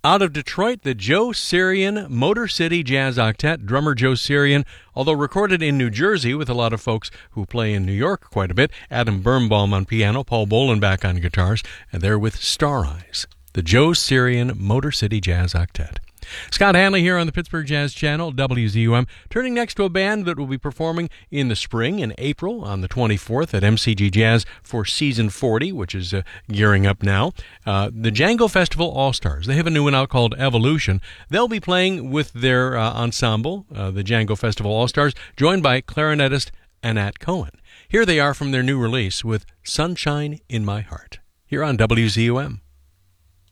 Out of Detroit, the Joe Sirian Motor City Jazz Octet, drummer Joe Sirian, although recorded in New Jersey with a lot of folks who play in New York quite a bit, Adam Birnbaum on piano, Paul Bolenbach on guitars, and they're with Star Eyes, the Joe Sirian Motor City Jazz Octet. Scott Hanley here on the Pittsburgh Jazz Channel, WZUM, turning next to a band that will be performing in the spring, in April, on the 24th at MCG Jazz for Season 40, which is gearing up now. The Django Festival All-Stars. They have a new one out called Evolution. They'll be playing with their ensemble, the Django Festival All-Stars, joined by clarinetist Anat Cohen. Here they are from their new release with Sunshine in My Heart, here on WZUM.